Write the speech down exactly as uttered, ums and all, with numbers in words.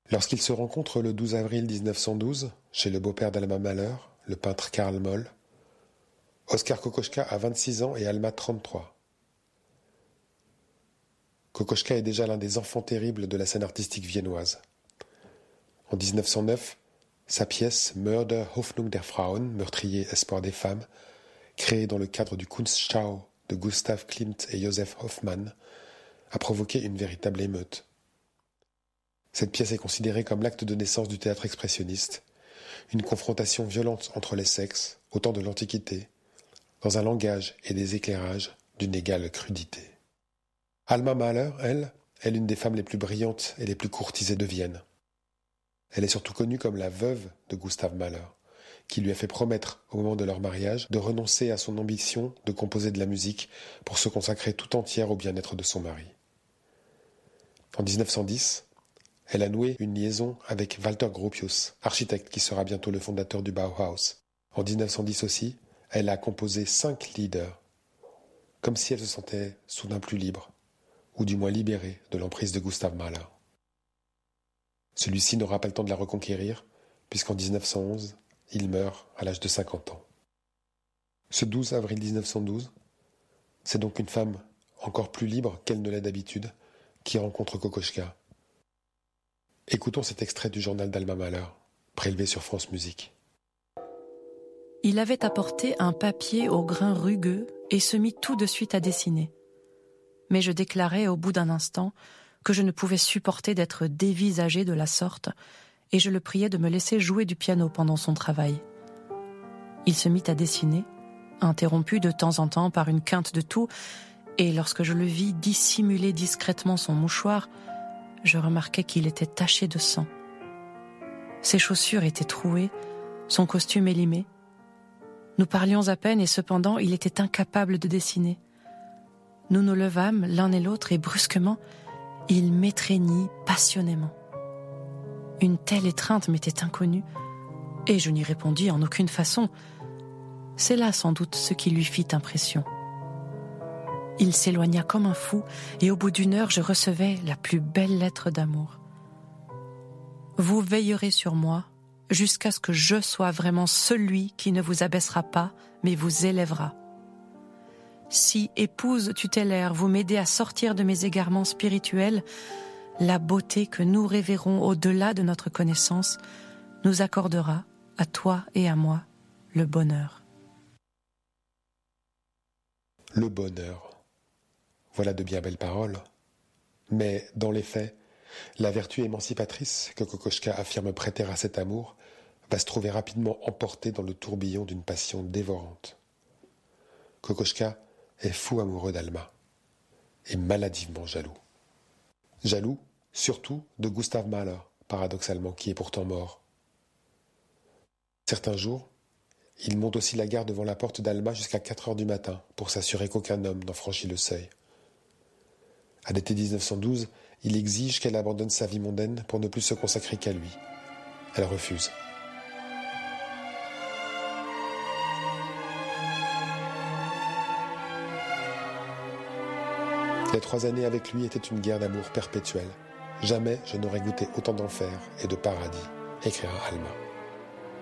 Lorsqu'ils se rencontrent le douze avril dix-neuf cent douze, chez le beau-père d'Alma Mahler, le peintre Karl Moll, Oskar Kokoschka a vingt-six ans et Alma trente-trois. Kokoschka est déjà l'un des enfants terribles de la scène artistique viennoise. En dix-neuf cent neuf, sa pièce Mörder Hoffnung der Frauen, meurtrier espoir des femmes, créée dans le cadre du Kunstschau de Gustav Klimt et Josef Hoffmann, a provoqué une véritable émeute. Cette pièce est considérée comme l'acte de naissance du théâtre expressionniste, une confrontation violente entre les sexes, au temps de l'Antiquité, dans un langage et des éclairages d'une égale crudité. Alma Mahler, elle, est l'une des femmes les plus brillantes et les plus courtisées de Vienne. Elle est surtout connue comme la veuve de Gustav Mahler, qui lui a fait promettre, au moment de leur mariage, de renoncer à son ambition de composer de la musique pour se consacrer tout entière au bien-être de son mari. En dix-neuf cent dix, elle a noué une liaison avec Walter Gropius, architecte qui sera bientôt le fondateur du Bauhaus. En dix-neuf cent dix aussi, elle a composé cinq lieder, comme si elle se sentait soudain plus libre, ou du moins libérée de l'emprise de Gustav Mahler. Celui-ci n'aura pas le temps de la reconquérir, puisqu'en dix-neuf cent onze, il meurt à l'âge de cinquante ans. Ce douze avril dix-neuf cent douze, c'est donc une femme encore plus libre qu'elle ne l'est d'habitude, qui rencontre Kokoschka. Écoutons cet extrait du journal d'Alma Mahler, prélevé sur France Musique. Il avait apporté un papier au grain rugueux et se mit tout de suite à dessiner. Mais je déclarai au bout d'un instant que je ne pouvais supporter d'être dévisagé de la sorte, et je le priai de me laisser jouer du piano pendant son travail. Il se mit à dessiner, interrompu de temps en temps par une quinte de toux, et lorsque je le vis dissimuler discrètement son mouchoir, je remarquai qu'il était taché de sang. Ses chaussures étaient trouées, son costume élimé. Nous parlions à peine et cependant il était incapable de dessiner. Nous nous levâmes l'un et l'autre et brusquement, il m'étreignit passionnément. Une telle étreinte m'était inconnue et je n'y répondis en aucune façon. C'est là sans doute ce qui lui fit impression. Il s'éloigna comme un fou et au bout d'une heure, je recevais la plus belle lettre d'amour. Vous veillerez sur moi jusqu'à ce que je sois vraiment celui qui ne vous abaissera pas, mais vous élèvera. Si, épouse tutélaire, vous m'aidez à sortir de mes égarements spirituels, la beauté que nous révérons au-delà de notre connaissance nous accordera, à toi et à moi, le bonheur. Le bonheur. Voilà de bien belles paroles. Mais, dans les faits, la vertu émancipatrice que Kokoschka affirme prêter à cet amour va se trouver rapidement emportée dans le tourbillon d'une passion dévorante. Kokoschka est fou amoureux d'Alma et maladivement jaloux. Jaloux, surtout, de Gustav Mahler, paradoxalement, qui est pourtant mort. Certains jours, il monte aussi la garde devant la porte d'Alma jusqu'à quatre heures du matin pour s'assurer qu'aucun homme n'en franchit le seuil. À l'été dix-neuf cent douze, il exige qu'elle abandonne sa vie mondaine pour ne plus se consacrer qu'à lui. Elle refuse. Les trois années avec lui étaient une guerre d'amour perpétuelle. Jamais je n'aurais goûté autant d'enfer et de paradis, écrira Alma.